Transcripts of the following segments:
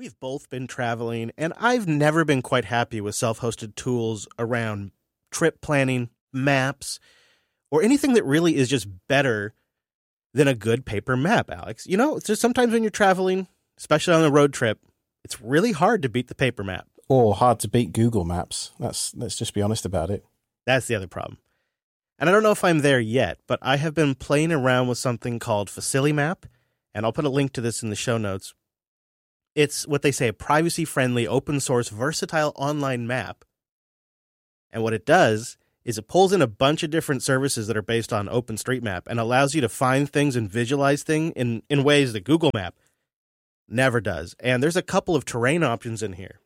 We've both been traveling, and I've never been quite happy with self-hosted tools around trip planning, maps, or anything that really is just better than a good paper map, Alex. You know, it's just sometimes when you're traveling, especially on a road trip, it's really hard to beat the paper map. Or hard to beat Google Maps. Let's just be honest about it. That's the other problem. And I don't know if I'm there yet, but I have been playing around with something called FaciliMap, and I'll put a link to this in the show notes. It's what they say, a privacy-friendly, open-source, versatile online map. And what it does is it pulls in a bunch of different services that are based on OpenStreetMap and allows you to find things and visualize things in ways that Google Map never does. And there's a couple of terrain options in here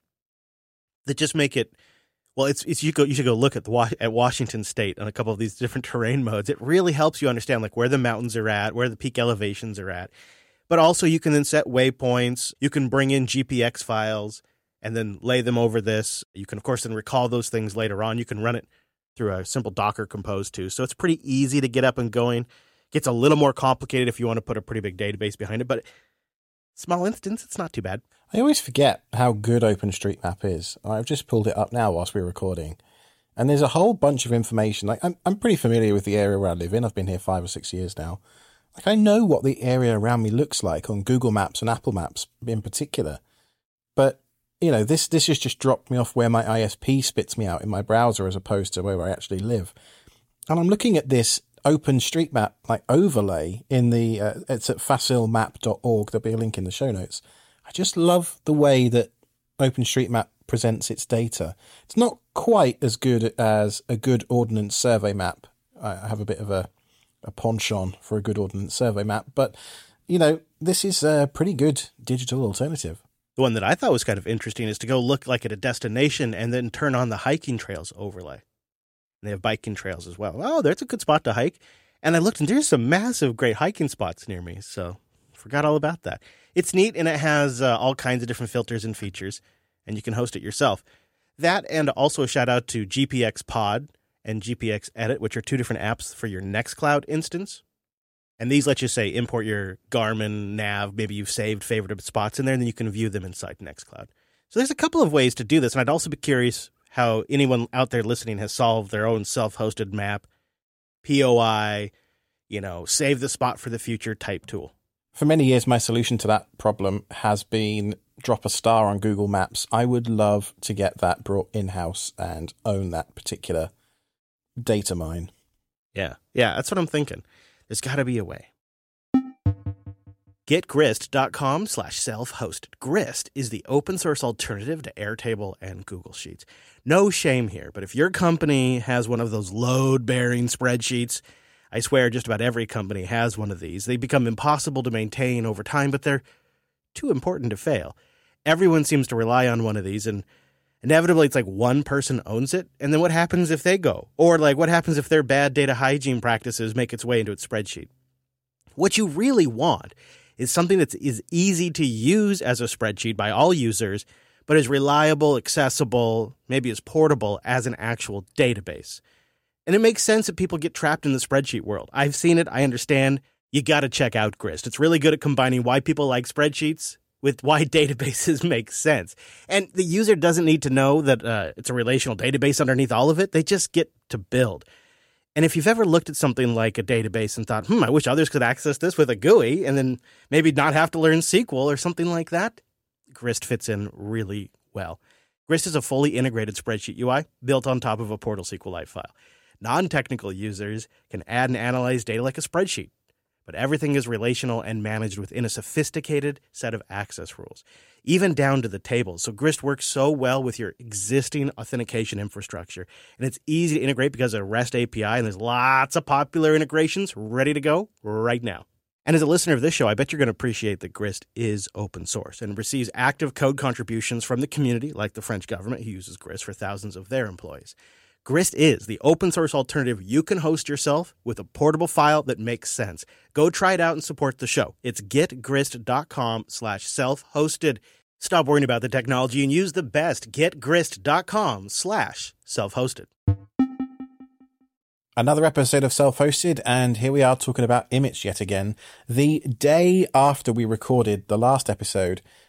that just make it, well, you should go look at Washington State on a couple of these different terrain modes. It really helps you understand like where the mountains are at, where the peak elevations are at. But also you can then set waypoints. You can bring in GPX files and then lay them over this. You can, of course, then recall those things later on. You can run it through a simple Docker Compose too. So it's pretty easy to get up and going. Gets a little more complicated if you want to put a pretty big database behind it, but small instance, it's not too bad. I always forget how good OpenStreetMap is. I've just pulled it up now whilst we're recording. And there's a whole bunch of information. Like I'm pretty familiar with the area where I live in. I've been here 5 or 6 years now. Like I know what the area around me looks like on Google Maps and Apple Maps in particular. But, you know, this has just dropped me off where my ISP spits me out in my browser as opposed to where I actually live. And I'm looking at this OpenStreetMap like overlay in the, it's at facilmap.org. There'll be a link in the show notes. I just love the way that OpenStreetMap presents its data. It's not quite as good as a good ordnance survey map. I have a bit of a penchant for a good ordnance survey map, but, you know, this is a pretty good digital alternative. The one that I thought was kind of interesting is to go look like at a destination and then turn on the hiking trails overlay. And they have biking trails as well. Oh, there's a good spot to hike. And I looked and there's some massive great hiking spots near me. So forgot all about that. It's neat, and it has all kinds of different filters and features, and you can host it yourself. That, and also a shout out to GPX Pod and GPX Edit, which are two different apps for your Nextcloud instance. And these let you, say, import your Garmin nav. Maybe you've saved favorite spots in there, and then you can view them inside Nextcloud. So there's a couple of ways to do this, and I'd also be curious how anyone out there listening has solved their own self-hosted map, POI, save the spot for the future type tool. For many years, my solution to that problem has been drop a star on Google Maps. I would love to get that brought in-house and own that particular data mine. Yeah, that's what I'm thinking. There's got to be a way. GetGrist.com/self-hosted. Grist is the open source alternative to Airtable and Google Sheets. No shame here, but if your company has one of those load-bearing spreadsheets, I swear just about every company has one of these. They become impossible to maintain over time, but they're too important to fail. Everyone seems to rely on one of these, and inevitably it's like one person owns it, and then what happens if they go? Or like what happens if their bad data hygiene practices make its way into its spreadsheet? What you really want is something that is easy to use as a spreadsheet by all users, but is reliable, accessible, maybe as portable as an actual database. And it makes sense that people get trapped in the spreadsheet world. I've seen it. I understand. You got to check out Grist. It's really good at combining why people like spreadsheets with why databases make sense. And the user doesn't need to know that it's a relational database underneath all of it. They just get to build. And if you've ever looked at something like a database and thought, I wish others could access this with a GUI and then maybe not have to learn SQL or something like that, Grist fits in really well. Grist is a fully integrated spreadsheet UI built on top of a Portal SQLite file. Non-technical users can add and analyze data like a spreadsheet, but everything is relational and managed within a sophisticated set of access rules, even down to the tables. So Grist works so well with your existing authentication infrastructure, and it's easy to integrate because of REST API, and there's lots of popular integrations ready to go right now. And as a listener of this show, I bet you're going to appreciate that Grist is open source and receives active code contributions from the community, like the French government, who uses Grist for thousands of their employees. Grist is the open source alternative you can host yourself with a portable file that makes sense. Go try it out and support the show. It's getgrist.com/self-hosted. Stop worrying about the technology and use the best getgrist.com/self-hosted. Another episode of Self-Hosted, and here we are talking about Immich yet again. The day after we recorded the last episode,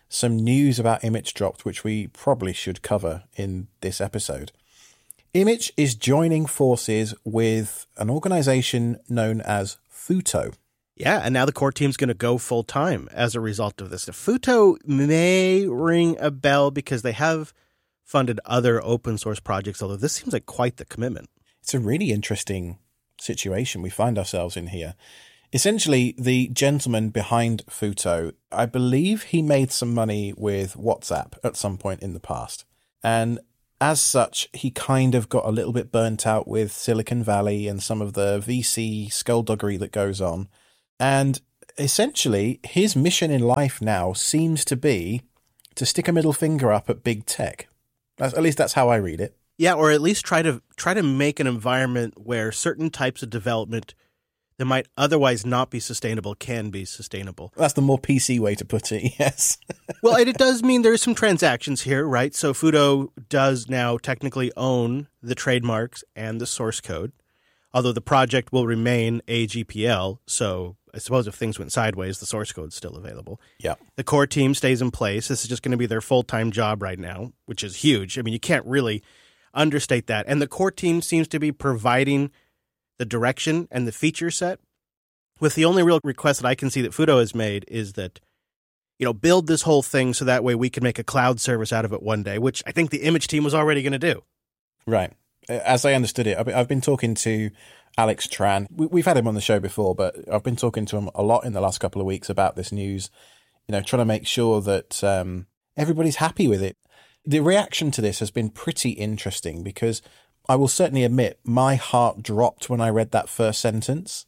some news about Image dropped, which we probably should cover in this episode. Image is joining forces with an organization known as Futo. Yeah, and now the core team's going to go full-time as a result of this. Futo may ring a bell because they have funded other open source projects, although this seems like quite the commitment. It's a really interesting situation we find ourselves in here. Essentially, the gentleman behind Futo, I believe he made some money with WhatsApp at some point in the past. And as such, he kind of got a little bit burnt out with Silicon Valley and some of the VC skullduggery that goes on. And essentially, his mission in life now seems to be to stick a middle finger up at big tech. At least that's how I read it. Yeah, or at least try to make an environment where certain types of development that might otherwise not be sustainable can be sustainable. That's the more PC way to put it, yes. Well, and it does mean there's some transactions here, right? So Futo does now technically own the trademarks and the source code, although the project will remain AGPL, so I suppose if things went sideways, the source code's still available. Yeah. The core team stays in place. This is just going to be their full-time job right now, which is huge. I mean, you can't really understate that. And the core team seems to be providing the direction and the feature set, with the only real request that I can see that Futo has made is that, build this whole thing so that way we can make a cloud service out of it one day, which I think the Image team was already going to do. Right. As I understood it, I've been talking to Alex Tran. We've had him on the show before, but I've been talking to him a lot in the last couple of weeks about this news, trying to make sure that everybody's happy with it. The reaction to this has been pretty interesting because I will certainly admit my heart dropped when I read that first sentence.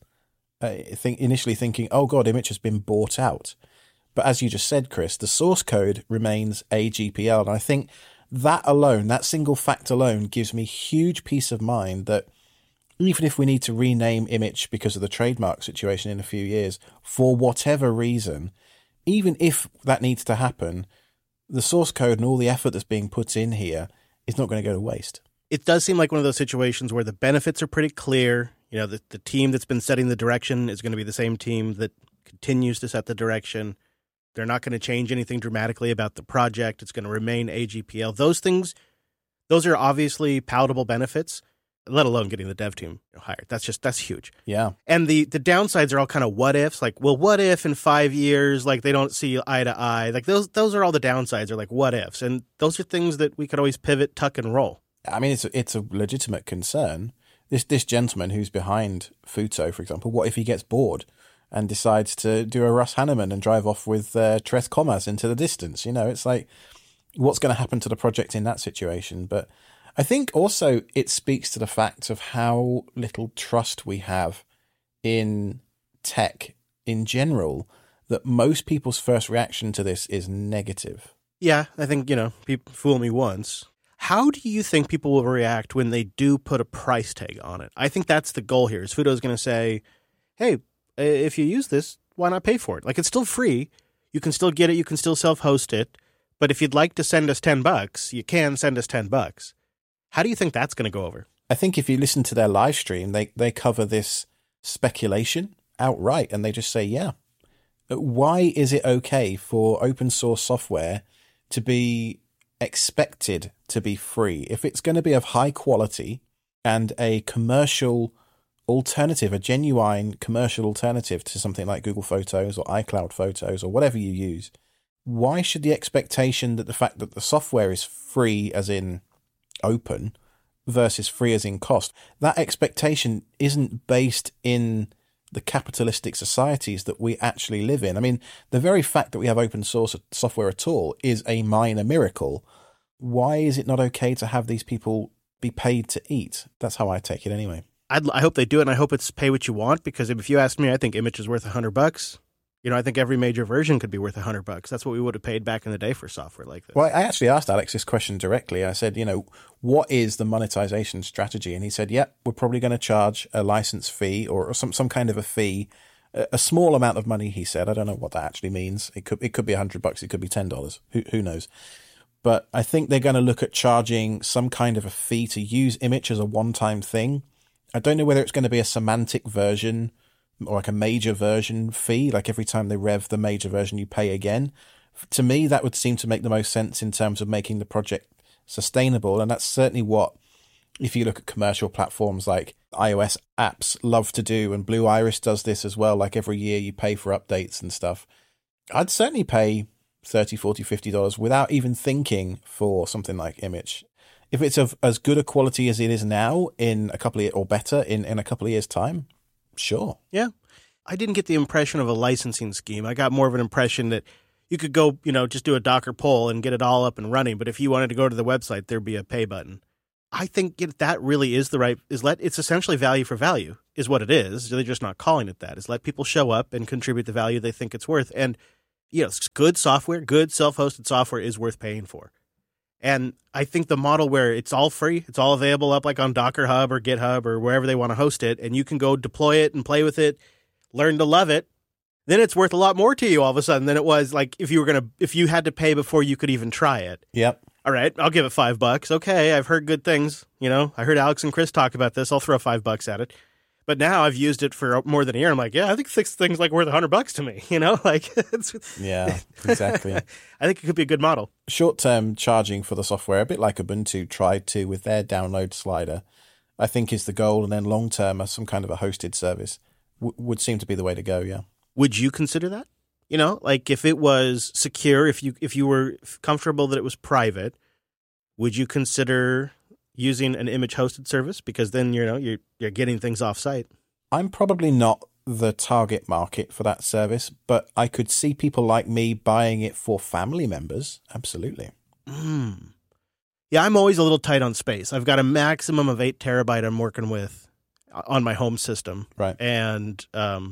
Initially thinking, oh God, Image has been bought out. But as you just said, Chris, the source code remains AGPL. And I think that alone, that single fact alone, gives me huge peace of mind that even if we need to rename Image because of the trademark situation in a few years, for whatever reason, even if that needs to happen, the source code and all the effort that's being put in here is not going to go to waste. It does seem like one of those situations where the benefits are pretty clear. The team that's been setting the direction is going to be the same team that continues to set the direction. They're not going to change anything dramatically about the project. It's going to remain AGPL. Those are obviously palatable benefits, let alone getting the dev team hired. That's huge. Yeah. And the downsides are all kind of what ifs, like, well, what if in 5 years, like they don't see eye to eye? Like those are all the downsides, are like what ifs. And those are things that we could always pivot, tuck and roll. I mean, it's a legitimate concern. This gentleman who's behind Futo, for example, what if he gets bored and decides to do a Russ Hanneman and drive off with Tres Comas into the distance? It's like, what's going to happen to the project in that situation? But I think also it speaks to the fact of how little trust we have in tech in general, that most people's first reaction to this is negative. Yeah, I think, people fool me once. How do you think people will react when they do put a price tag on it? I think that's the goal here. Is Futo's going to say, hey, if you use this, why not pay for it? Like, it's still free. You can still get it. You can still self-host it. But if you'd like to send us $10, you can send us $10. How do you think that's going to go over? I think if you listen to their live stream, they cover this speculation outright and they just say, yeah. Why is it okay for open source software to be expected to be free if it's going to be of high quality and a commercial alternative, a genuine commercial alternative to something like Google Photos or iCloud Photos or whatever you use? Why should the expectation that the fact that the software is free as in open versus free as in cost, that expectation isn't based in the capitalistic societies that we actually live in? I mean, the very fact that we have open source software at all is a minor miracle. Why is it not okay to have these people be paid to eat? That's how I take it anyway. I hope they do it, and I hope it's pay what you want, because if you ask me, I think Image is worth $100. I think every major version could be worth $100. That's what we would have paid back in the day for software like this. Well, I actually asked Alex this question directly. I said, what is the monetization strategy? And he said, we're probably going to charge a license fee or some kind of a fee, a small amount of money, he said. I don't know what that actually means. It could be $100. It could be $10. Who knows? But I think they're going to look at charging some kind of a fee to use Image as a one-time thing. I don't know whether it's going to be a semantic version or like a major version fee, like every time they rev the major version, you pay again. To me, that would seem to make the most sense in terms of making the project sustainable. And that's certainly what, if you look at commercial platforms like iOS apps, love to do. And Blue Iris does this as well. Like every year you pay for updates and stuff. I'd certainly pay $30, $40, $50 without even thinking for something like Image. If it's of as good a quality as it is now in a couple of years, or better in a couple of years' time, sure. Yeah. I didn't get the impression of a licensing scheme. I got more of an impression that you could go, just do a Docker pull and get it all up and running. But if you wanted to go to the website, there'd be a pay button. I think that really is it's essentially value for value is what it is. They're just not calling it that. Is let people show up and contribute the value they think it's worth. And, good software, good self-hosted software is worth paying for. And I think the model where it's all free, it's all available up like on Docker Hub or GitHub or wherever they want to host it, and you can go deploy it and play with it, learn to love it, then it's worth a lot more to you all of a sudden than it was like if you had to pay before you could even try it. Yep. All right, I'll give it $5. Okay, I've heard good things. I heard Alex and Chris talk about this. I'll throw $5 at it. But now I've used it for more than a year. I'm like, yeah, I think this thing's like worth $100 to me. Yeah, exactly. I think it could be a good model. Short-term charging for the software, a bit like Ubuntu tried to with their download slider, I think is the goal. And then long-term, as some kind of a hosted service would seem to be the way to go. Yeah. Would you consider that? Like if it was secure, if you were comfortable that it was private, would you consider using an image hosted service? Because then you're getting things off site. I'm probably not the target market for that service, but I could see people like me buying it for family members. Absolutely. Yeah, I'm always a little tight on space. I've got a maximum of 8 terabyte I'm working with on my home system. Right. And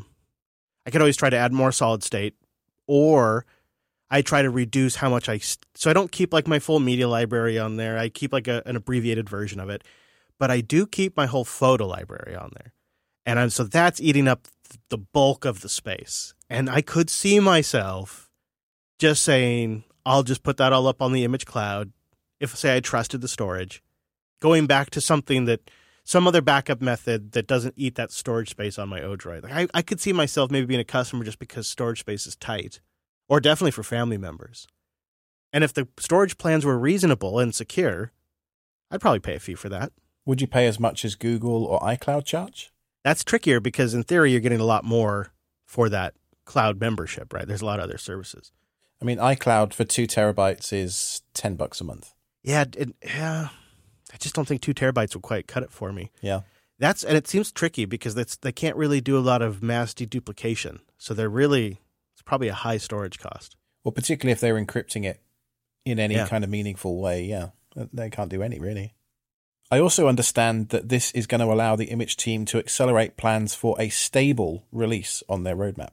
I could always try to add more solid state, or I try to reduce how much so I don't keep like my full media library on there. I keep like an abbreviated version of it, but I do keep my whole photo library on there. And so that's eating up the bulk of the space. And I could see myself just saying, I'll just put that all up on the image cloud. If say I trusted the storage, going back to some other backup method that doesn't eat that storage space on my O-Droid. Like I could see myself maybe being a customer just because storage space is tight. Or definitely for family members. And if the storage plans were reasonable and secure, I'd probably pay a fee for that. Would you pay as much as Google or iCloud charge? That's trickier because in theory, you're getting a lot more for that cloud membership, right? There's a lot of other services. I mean, iCloud for 2 terabytes is $10 a month. Yeah. I just don't think 2 terabytes will quite cut it for me. Yeah. And it seems tricky because they can't really do a lot of mass deduplication. So it's probably a high storage cost. Well, particularly if they're encrypting it in any kind of meaningful way. Yeah. They can't do any, really. I also understand that this is going to allow the Image team to accelerate plans for a stable release on their roadmap.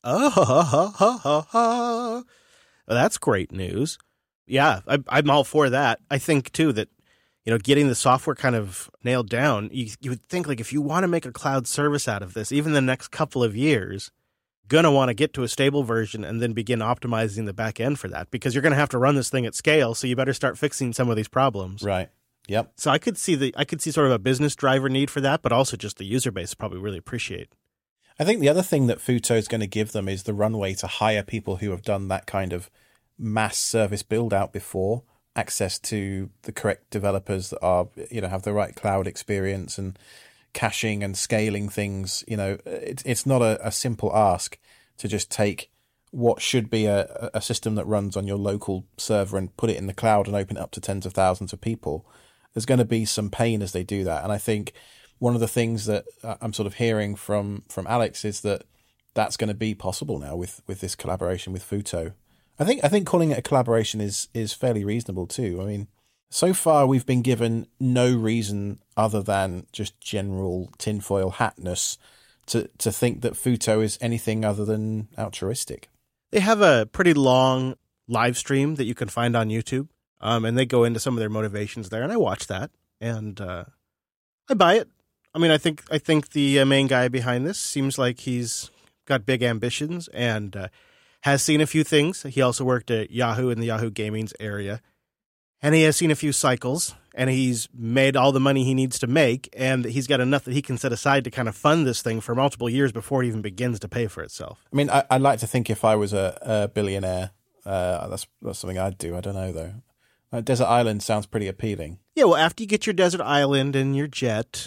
Well, that's great news. Yeah, I'm all for that. I think, too, that getting the software kind of nailed down, you would think like if you want to make a cloud service out of this, even the next couple of years, going to want to get to a stable version and then begin optimizing the back end for that because you're going to have to run this thing at scale. So you better start fixing some of these problems. Right. Yep. So I could see sort of a business driver need for that, but also just the user base probably really appreciate. I think the other thing that Futo is going to give them is the runway to hire people who have done that kind of mass service build out before, access to the correct developers that are, have the right cloud experience and caching and scaling things. It's not a simple ask to just take what should be a system that runs on your local server and put it in the cloud and open it up to tens of thousands of people. There's going to be some pain as they do that. And I think one of the things that I'm sort of hearing from Alex is that that's going to be possible now with this collaboration with Futo. I think calling it a collaboration is fairly reasonable too. I mean, so far we've been given no reason other than just general tinfoil hatness to think that Futo is anything other than altruistic. They have a pretty long live stream that you can find on YouTube, and they go into some of their motivations there, and I watch that, and I buy it. I mean, I think the main guy behind this seems like he's got big ambitions and has seen a few things. He also worked at Yahoo in the Yahoo Gaming's area, and he has seen a few cycles, and he's made all the money he needs to make, and he's got enough that he can set aside to kind of fund this thing for multiple years before it even begins to pay for itself. I mean, I'd like to think if I was a billionaire, That's something I'd do. I don't know, though. Desert Island sounds pretty appealing. Yeah, well, after you get your desert island and your jet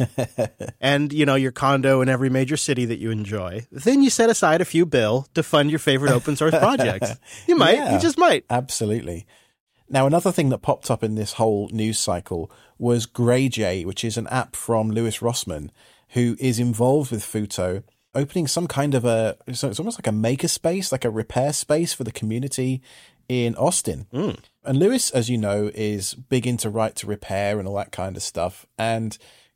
and, your condo in every major city that you enjoy, then you set aside a few bill to fund your favorite open source projects. You might. Yeah, you just might. Absolutely. Now, another thing that popped up in this whole news cycle was GreyJ, which is an app from Lewis Rossman, who is involved with Futo, opening some kind of so it's almost like a maker space, like a repair space for the community in Austin. And Lewis, as you know, is big into right to repair and all that kind of stuff. And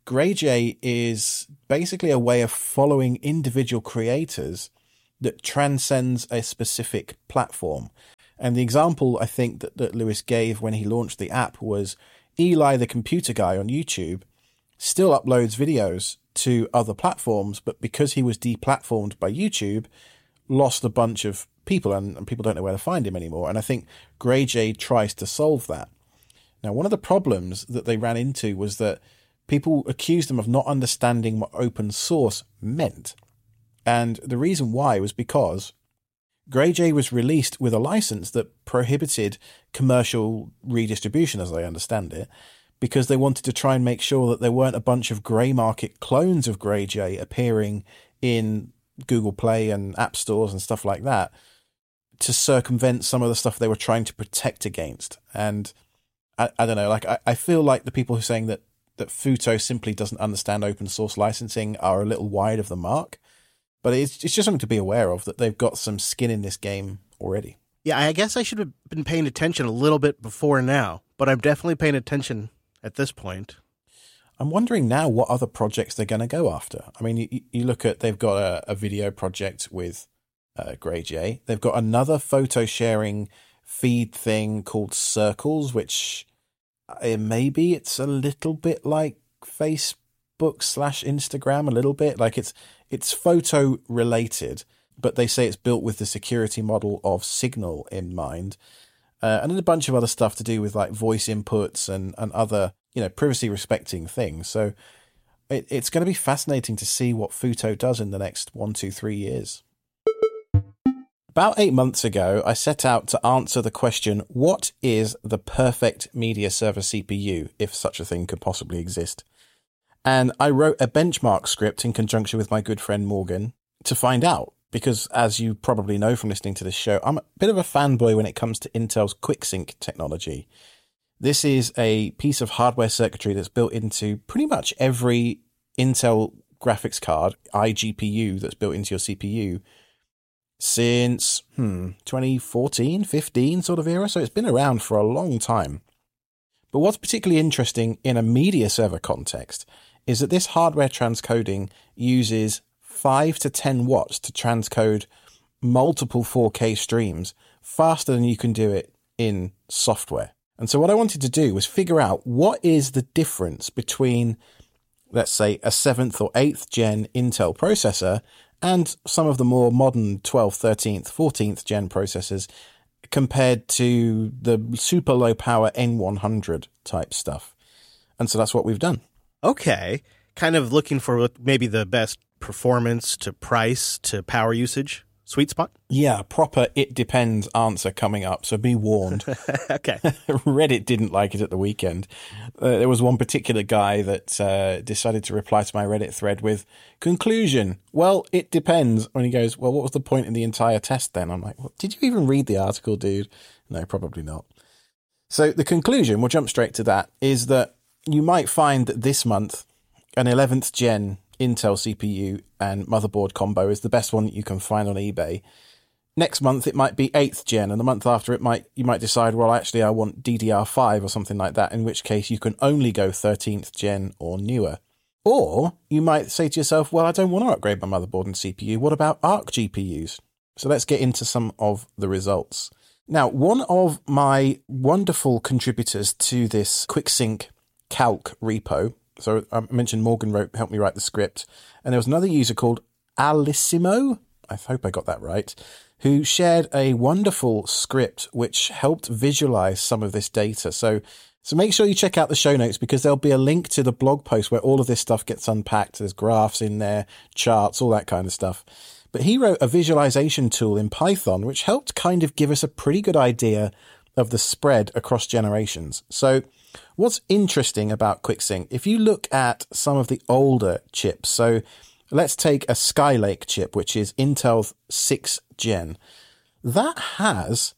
GreyJ is basically a way of following individual creators that transcends a specific platform. And the example I think that Lewis gave when he launched the app was Eli, the computer guy on YouTube, still uploads videos to other platforms, but because he was deplatformed by YouTube, lost a bunch of people and people don't know where to find him anymore. And I think GreyJ tries to solve that. Now, one of the problems that they ran into was that people accused them of not understanding what open source meant. And the reason why was because GreyJ was released with a license that prohibited commercial redistribution, as I understand it, because they wanted to try and make sure that there weren't a bunch of grey market clones of GreyJ appearing in Google Play and app stores and stuff like that to circumvent some of the stuff they were trying to protect against. And I don't know, I feel like the people who are saying that Futo simply doesn't understand open source licensing are a little wide of the mark. But it's just something to be aware of, that they've got some skin in this game already. Yeah, I guess I should have been paying attention a little bit before now, but I'm definitely paying attention at this point. I'm wondering now what other projects they're going to go after. I mean, you look at, they've got a video project with GreyJ. They've got another photo sharing feed thing called Circles, which maybe it's a little bit like Facebook/Instagram, a little bit. Like it's photo related, but they say it's built with the security model of Signal in mind. And then a bunch of other stuff to do with like voice inputs and other, privacy respecting things. So it's going to be fascinating to see what Futo does in the next 1, 2, 3 years. About 8 months ago, I set out to answer the question, what is the perfect media server CPU, if such a thing could possibly exist? And I wrote a benchmark script in conjunction with my good friend Morgan to find out, because as you probably know from listening to this show, I'm a bit of a fanboy when it comes to Intel's QuickSync technology. This is a piece of hardware circuitry that's built into pretty much every Intel graphics card, iGPU, that's built into your CPU since 2014, 15 sort of era. So it's been around for a long time. But what's particularly interesting in a media server context is that this hardware transcoding uses 5 to 10 watts to transcode multiple 4K streams faster than you can do it in software. And so what I wanted to do was figure out what is the difference between, let's say, a 7th or 8th gen Intel processor and some of the more modern 12th, 13th, 14th gen processors compared to the super low power N100 type stuff. And so that's what we've done. Okay. Kind of looking for maybe the best performance to price to power usage sweet spot? Yeah, proper it depends answer coming up, so be warned. Okay. Reddit didn't like it at the weekend. There was one particular guy that decided to reply to my Reddit thread with, conclusion, well, it depends. And he goes, well, what was the point in the entire test then? I'm like, well, did you even read the article, dude? No, probably not. So the conclusion, we'll jump straight to that, is that you might find that this month an 11th gen Intel CPU and motherboard combo is the best one that you can find on eBay. Next month it might be 8th gen, and the month after you might decide, well, actually I want DDR5 or something like that, in which case you can only go 13th gen or newer. Or you might say to yourself, well, I don't want to upgrade my motherboard and CPU. What about ARC GPUs? So let's get into some of the results. Now, one of my wonderful contributors to this QuickSync calc repo, so I mentioned Morgan helped me write the script, and there was another user called Alissimo, I hope I got that right, who shared a wonderful script which helped visualize some of this data. So make sure you check out the show notes, because there'll be a link to the blog post where all of this stuff gets unpacked. There's graphs in there, charts, all that kind of stuff. But he wrote a visualization tool in Python, which helped kind of give us a pretty good idea of the spread across generations. So what's interesting about QuickSync, if you look at some of the older chips, so let's take a Skylake chip, which is Intel's 6th gen, that has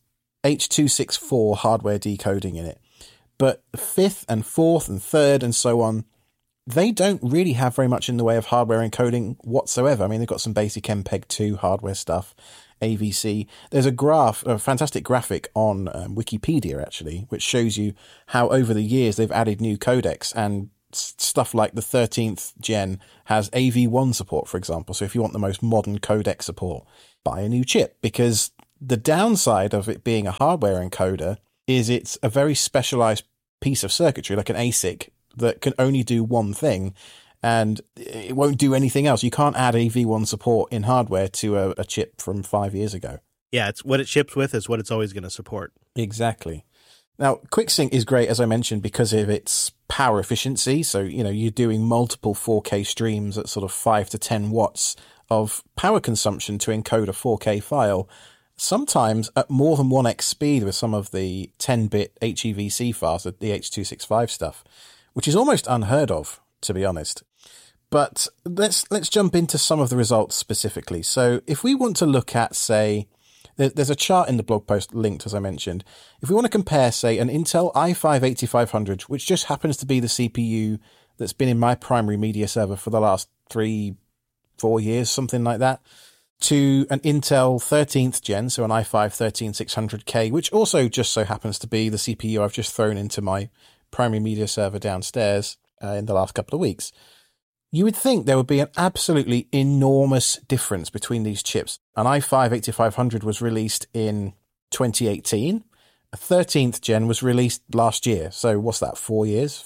H.264 hardware decoding in it. But 5th and 4th and 3rd and so on, they don't really have very much in the way of hardware encoding whatsoever. I mean, they've got some basic MPEG-2 hardware stuff, AVC. There's a fantastic graphic on Wikipedia, actually, which shows you how over the years they've added new codecs, and stuff like the 13th gen has AV1 support, for example. So if you want the most modern codec support, buy a new chip, because the downside of it being a hardware encoder is it's a very specialized piece of circuitry, like an ASIC, that can only do one thing, and it won't do anything else. You can't add AV1 support in hardware to a chip from 5 years ago. Yeah, it's what it ships with is what it's always going to support. Exactly. Now, QuickSync is great, as I mentioned, because of its power efficiency. So, you're doing multiple 4K streams at sort of 5 to 10 watts of power consumption to encode a 4K file, sometimes at more than 1x speed with some of the 10-bit HEVC files, the H.265 stuff, which is almost unheard of, to be honest. But let's jump into some of the results specifically. So if we want to look at, say, there's a chart in the blog post linked, as I mentioned. If we want to compare, say, an Intel i5-8500, which just happens to be the CPU that's been in my primary media server for the last 3-4 years, something like that, to an Intel 13th gen, so an i5-13600K, which also just so happens to be the CPU I've just thrown into my primary media server downstairs in the last couple of weeks, you would think there would be an absolutely enormous difference between these chips. An i5-8500 was released in 2018. A 13th gen was released last year. So what's that, 4 years?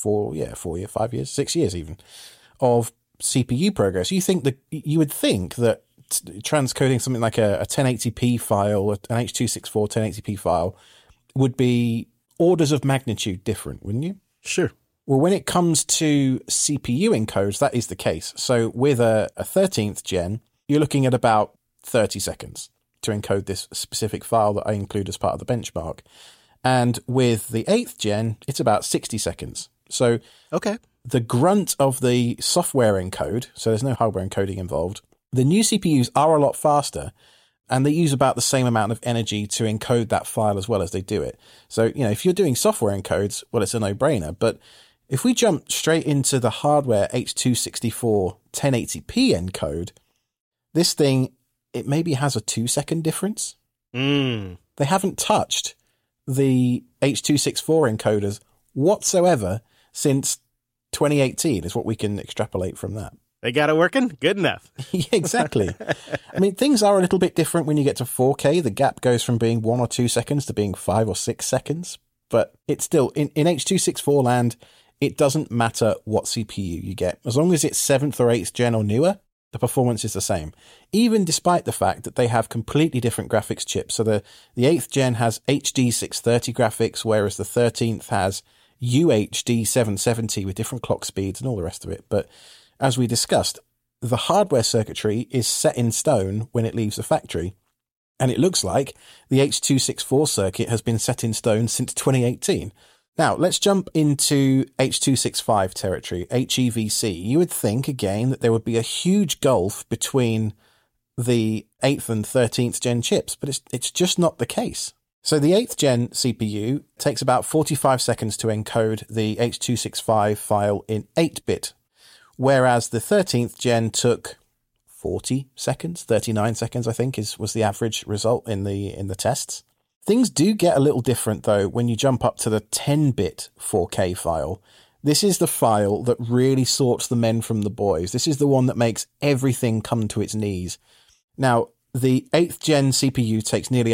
5 years, 6 years even, of CPU progress. You would think that transcoding something like a 1080p file, an H.264 1080p file, would be orders of magnitude different, wouldn't you? Sure. Well, when it comes to CPU encodes, that is the case. So with a 13th gen, you're looking at about 30 seconds to encode this specific file that I include as part of the benchmark. And with the 8th gen, it's about 60 seconds. So okay, the grunt of the software encode, so there's no hardware encoding involved, the new CPUs are a lot faster, and they use about the same amount of energy to encode that file as well as they do it. So, if you're doing software encodes, well, it's a no-brainer. But if we jump straight into the hardware H.264 1080p encode, this thing, it maybe has a 2-second difference. They haven't touched the H.264 encoders whatsoever since 2018 is what we can extrapolate from that. They got it working? Good enough. Yeah, exactly. I mean, things are a little bit different when you get to 4K. The gap goes from being 1 or 2 seconds to being 5 or 6 seconds. But it's still, in H.264 land, it doesn't matter what CPU you get. As long as it's 7th or 8th gen or newer, the performance is the same. Even despite the fact that they have completely different graphics chips. So the 8th gen has HD 630 graphics, whereas the 13th has UHD 770 with different clock speeds and all the rest of it. But as we discussed, the hardware circuitry is set in stone when it leaves the factory. And it looks like the H.264 circuit has been set in stone since 2018. Now, let's jump into H.265 territory, HEVC. You would think, again, that there would be a huge gulf between the 8th and 13th gen chips, but it's just not the case. So the 8th gen CPU takes about 45 seconds to encode the H.265 file in 8-bit, whereas the 13th gen took 40 seconds, 39 seconds, I think, was the average result in the tests. Things do get a little different, though, when you jump up to the 10-bit 4K file. This is the file that really sorts the men from the boys. This is the one that makes everything come to its knees. Now, the 8th gen CPU takes nearly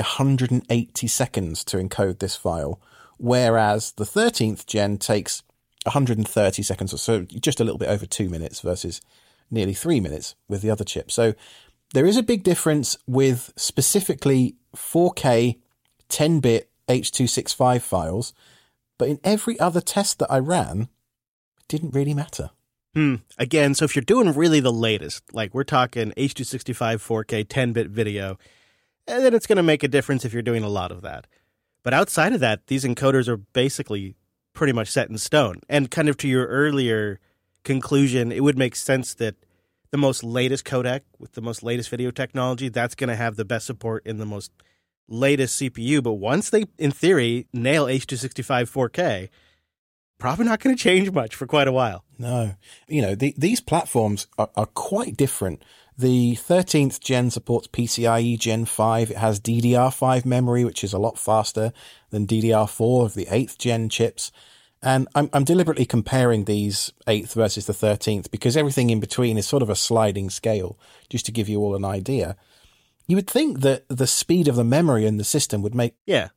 180 seconds to encode this file, whereas the 13th gen takes 130 seconds or so, just a little bit over 2 minutes versus nearly 3 minutes with the other chip. So there is a big difference with specifically 4K 10-bit H.265 files, but in every other test that I ran, it didn't really matter. Again, so if you're doing really the latest, like we're talking H.265 4K 10-bit video, then it's going to make a difference if you're doing a lot of that. But outside of that, these encoders are basically pretty much set in stone. And kind of to your earlier conclusion, it would make sense that the most latest codec with the most latest video technology, that's going to have the best support in the most latest CPU. But once they, in theory, nail H.265 4K, probably not going to change much for quite a while. No. You know, these platforms are quite different. The 13th gen supports PCIe Gen 5. It has DDR5 memory, which is a lot faster than DDR4 of the 8th gen chips. And I'm deliberately comparing these 8th versus the 13th because everything in between is sort of a sliding scale, just to give you all an idea. You would think that the speed of the memory in the system would make